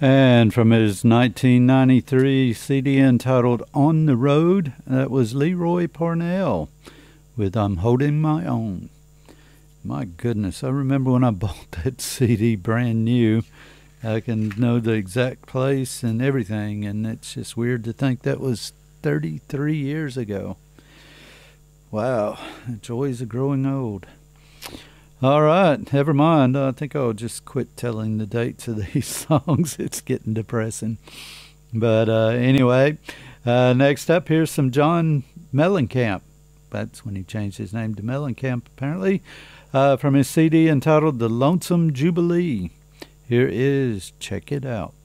And from his 1993 CD entitled On the Road, that was Leroy Parnell with I'm Holding My Own. My goodness, I remember when I bought that CD brand new. I can know the exact place and everything, and it's just weird to think that was 33 years ago. Wow, the joys of growing old. All right, never mind. I think I'll just quit telling the dates of these songs. It's getting depressing. But anyway, next up, here's some John Mellencamp. That's when he changed his name to Mellencamp, apparently, from his CD entitled The Lonesome Jubilee. Here is Check It Out.